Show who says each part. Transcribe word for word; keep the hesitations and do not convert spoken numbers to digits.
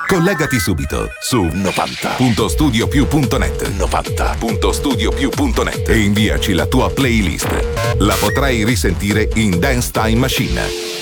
Speaker 1: Collegati subito su novanta punto studio più punto net novanta punto studio più punto net e inviaci la tua playlist. La potrai risentire in Dance Time Machine.